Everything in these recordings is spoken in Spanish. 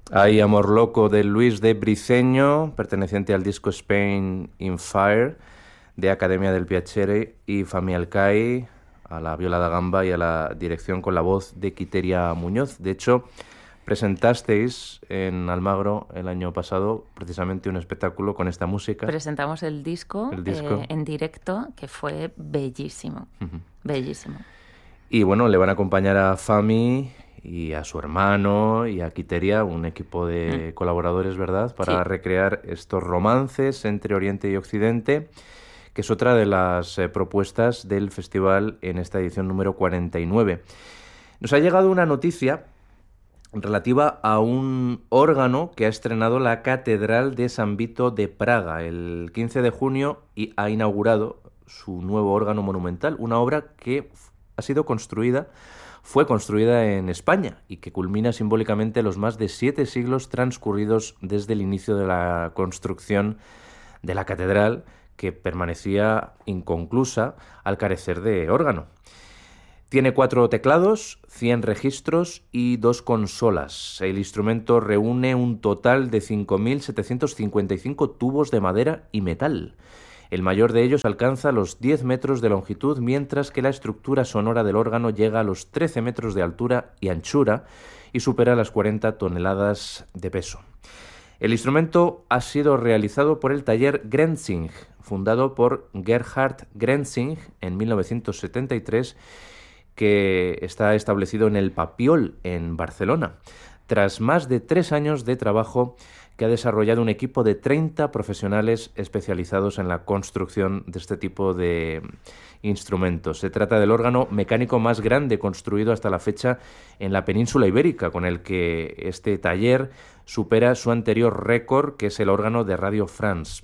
Hay Amor Loco de Luis de Briceño, perteneciente al disco Spain in Fire, de Academia del Piacere, y Fami Alcai, a la viola da gamba y a la dirección con la voz de Quiteria Muñoz. De hecho, presentasteis en Almagro el año pasado precisamente un espectáculo con esta música. Presentamos el disco en directo, que fue bellísimo, bellísimo. Y bueno, le van a acompañar a Fami y a su hermano y a Quiteria, un equipo de colaboradores, ¿verdad?, para recrear estos romances entre Oriente y Occidente, que es otra de las propuestas del festival en esta edición número 49. Nos ha llegado una noticia relativa a un órgano que ha estrenado la Catedral de San Vito de Praga el 15 de junio y ha inaugurado su nuevo órgano monumental, una obra que fue construida en España y que culmina simbólicamente los más de 7 siglos transcurridos desde el inicio de la construcción de la catedral, que permanecía inconclusa al carecer de órgano. Tiene 4 teclados, 100 registros y 2 consolas. El instrumento reúne un total de 5.755 tubos de madera y metal. El mayor de ellos alcanza los 10 metros de longitud, mientras que la estructura sonora del órgano llega a los 13 metros de altura y anchura y supera las 40 toneladas de peso. El instrumento ha sido realizado por el taller Grenzing, fundado por Gerhard Grenzing en 1973, que está establecido en el Papiol, en Barcelona, tras más de 3 años de trabajo que ha desarrollado un equipo de 30 profesionales especializados en la construcción de este tipo de instrumentos. Se trata del órgano mecánico más grande construido hasta la fecha en la península ibérica, con el que este taller supera su anterior récord, que es el órgano de Radio France.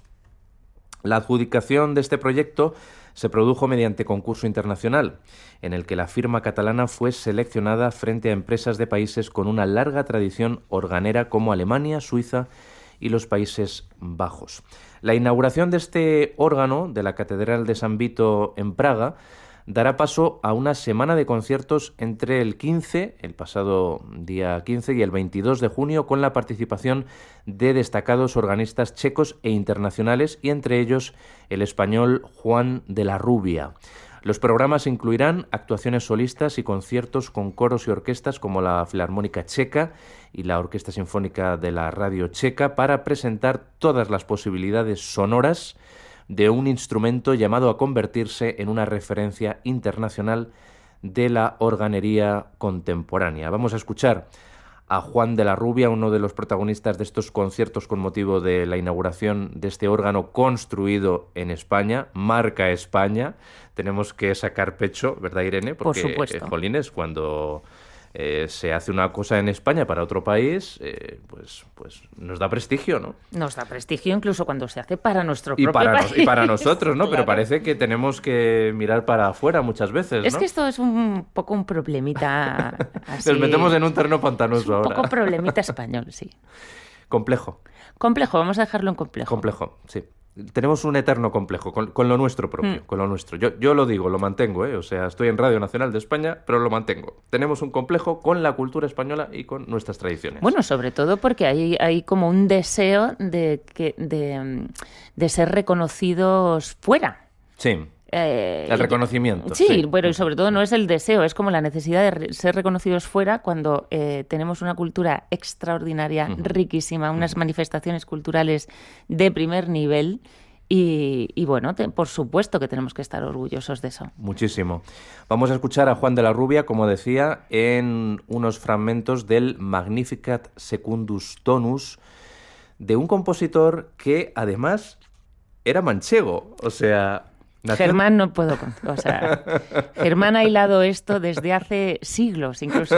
La adjudicación de este proyecto se produjo mediante concurso internacional, en el que la firma catalana fue seleccionada frente a empresas de países con una larga tradición organera como Alemania, Suiza y los Países Bajos. La inauguración de este órgano de la Catedral de San Vito en Praga dará paso a una semana de conciertos entre el pasado día 15 y el 22 de junio, con la participación de destacados organistas checos e internacionales, y entre ellos el español Juan de la Rubia. Los programas incluirán actuaciones solistas y conciertos con coros y orquestas como la Filarmónica Checa y la Orquesta Sinfónica de la Radio Checa, para presentar todas las posibilidades sonoras de un instrumento llamado a convertirse en una referencia internacional de la organería contemporánea. Vamos a escuchar a Juan de la Rubia, uno de los protagonistas de estos conciertos con motivo de la inauguración de este órgano construido en España, marca España. Tenemos que sacar pecho, ¿verdad, Irene? Porque, por supuesto. Jolines, cuando se hace una cosa en España para otro país, pues nos da prestigio, ¿no? Nos da prestigio incluso cuando se hace para nuestro propio país. Y para nosotros, ¿no? Claro. Pero parece que tenemos que mirar para afuera muchas veces, ¿no? Es que esto es un poco un problemita así. Nos metemos en un terreno pantanoso ahora. Un poco problemita español, sí. Complejo. Complejo, vamos a dejarlo en complejo. Complejo, sí. Tenemos un eterno complejo con lo nuestro propio, con lo nuestro. Yo lo digo, lo mantengo, ¿eh? O sea, estoy en Radio Nacional de España, pero lo mantengo. Tenemos un complejo con la cultura española y con nuestras tradiciones. Bueno, sobre todo porque hay como un deseo de ser reconocidos fuera. Sí. El reconocimiento. Sí, bueno, y sobre todo no es el deseo, es como la necesidad de ser reconocidos fuera cuando tenemos una cultura extraordinaria, riquísima, unas manifestaciones culturales de primer nivel y bueno, por supuesto que tenemos que estar orgullosos de eso. Muchísimo. Vamos a escuchar a Juan de la Rubia, como decía, en unos fragmentos del Magnificat Secundus Tonus de un compositor que además era manchego, o sea... Germán no puedo contar. O sea, Germán ha hilado esto desde hace siglos, incluso.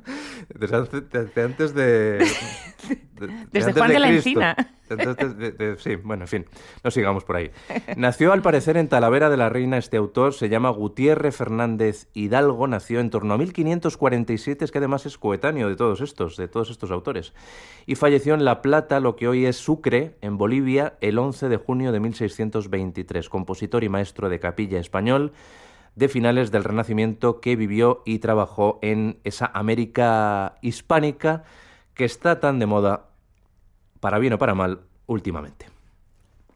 Desde antes de... Desde Juan de la Encina. Sí, bueno, en fin, no sigamos por ahí. Nació, al parecer, en Talavera de la Reina. Este autor se llama Gutiérrez Fernández Hidalgo. Nació en torno a 1547, es que además es coetáneo de todos estos autores. Y falleció en La Plata, lo que hoy es Sucre, en Bolivia, el 11 de junio de 1623. Compositor y maestro de capilla español de finales del Renacimiento, que vivió y trabajó en esa América hispánica que está tan de moda, para bien o para mal, últimamente.